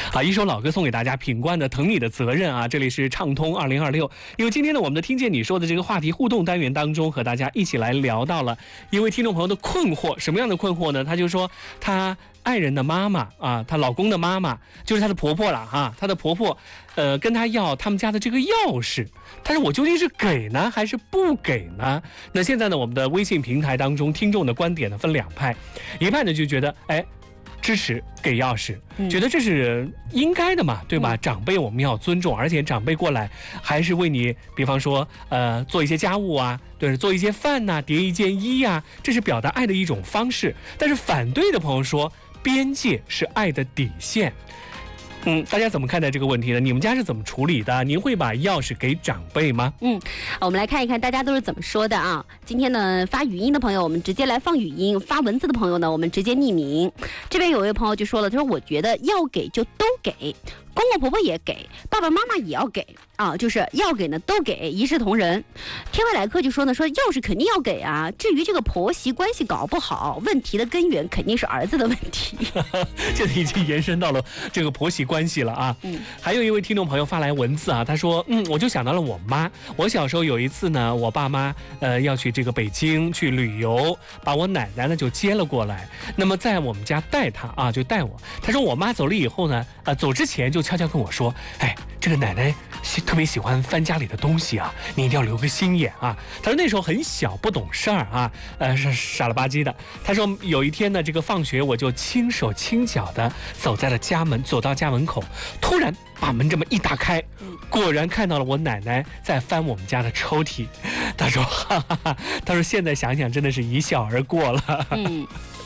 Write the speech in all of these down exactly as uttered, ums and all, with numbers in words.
好，一首老歌送给大家，品冠的《疼你的责任》啊，这里是畅通二零二六。因为今天呢，我们的听见你说的这个话题互动单元当中，和大家一起来聊到了一位听众朋友的困惑。什么样的困惑呢？他就说他爱人的妈妈啊，她老公的妈妈，就是她的婆婆了哈。她的婆婆，呃，跟她要他们家的这个钥匙，但是我究竟是给呢，还是不给呢？那现在呢，我们的微信平台当中，听众的观点呢分两派，一派呢就觉得，哎，支持给钥匙，觉得这是应该的嘛，对吧？嗯、长辈我们要尊重，而且长辈过来还是为你，比方说，呃，做一些家务啊，对，做一些饭呐、啊，叠一件衣呀、啊，这是表达爱的一种方式。但是反对的朋友说，边界是爱的底线。嗯，大家怎么看待这个问题呢？你们家是怎么处理的？您会把钥匙给长辈吗？ 嗯，我们来看一看大家都是怎么说的啊。今天呢，发语音的朋友我们直接来放语音，发文字的朋友呢我们直接匿名。这边有一位朋友就说了，他说我觉得要给就都给，公公婆婆也给，爸爸妈妈也要给啊，就是要给呢都给，一视同仁。天外来客就说呢，说钥匙肯定要给啊，至于这个婆媳关系搞不好，问题的根源肯定是儿子的问题。 这已经延伸到了这个婆媳关系了啊。嗯，还有一位听众朋友发来文字啊，他说，嗯，我就想到了我妈。我小时候有一次呢，我爸妈呃要去这个北京去旅游，把我奶奶呢就接了过来。那么在我们家带她啊，就带我。他说我妈走了以后呢，呃，走之前就悄悄跟我说，哎，这个奶奶特别喜欢翻家里的东西啊，你一定要留个心眼啊。他说那时候很小，不懂事儿啊，呃，傻傻了吧唧的。他说有一天呢，这个放学我就轻手轻脚的走在了家门，走到家门口，突然把门这么一打开，果然看到了我奶奶在翻我们家的抽屉。他说，哈哈哈，他说现在想想真的是一笑而过了。嗯。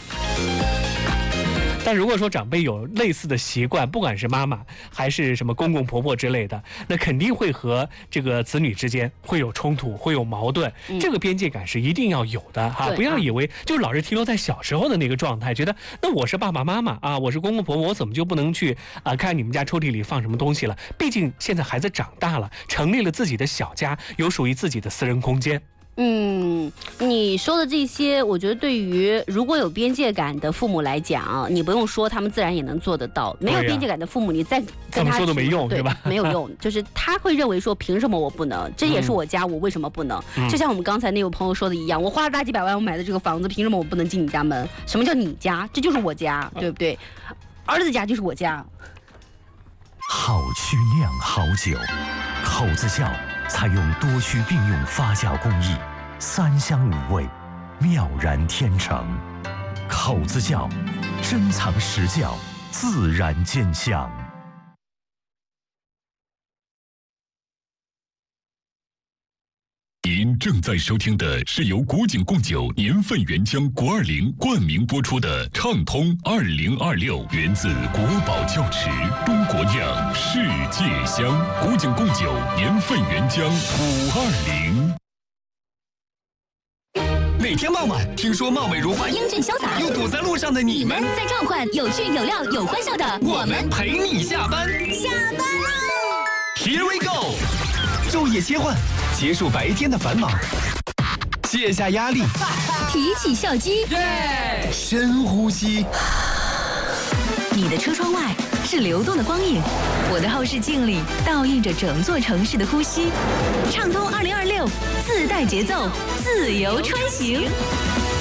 但如果说长辈有类似的习惯，不管是妈妈还是什么公公婆婆之类的，那肯定会和这个子女之间会有冲突，会有矛盾。嗯、这个边界感是一定要有的哈，不要以为就老是停留在小时候的那个状态，觉得那我是爸爸妈妈啊，我是公公婆婆，我怎么就不能去啊看你们家抽屉里放什么东西了？毕竟现在孩子长大了，成立了自己的小家，有属于自己的私人空间。 嗯，你说的这些，我觉得对于如果有边界感的父母来讲，你不用说，他们自然也能做得到。没有边界感的父母，你再怎么说都没用，对吧？ 没有用，就是他会认为说，凭什么我不能？这也是我家，我为什么不能？嗯、就像我们刚才那位朋友说的一样，我花了大几百万我买的这个房子，凭什么我不能进你家门？什么叫你家？这就是我家，对不对？儿子家就是我家。 好曲酿好酒，口子窖采用多区并用发酵工艺，三香五味，妙然天成。口子窖，珍藏实窖，自然见香。 您正在收听的是由古井贡酒年份原浆国二零冠名播出的《畅通二零二六》，源自国宝窖池，中国酿，世界香。古井贡酒年份原浆五二零。 哪天傍晚，听说貌美如花、 英俊潇洒又堵在路上的你们， 在召唤有趣、有料、有欢笑的我们陪你下班。 下班喽 ！Here we go！ 昼夜切换，结束白天的繁忙，卸下压力， 提起笑肌， 耶！深呼吸。 你的车窗外是流动的光影，我的后视镜里倒映着整座城市的呼吸。畅通二零二六，自带节奏，自由穿行。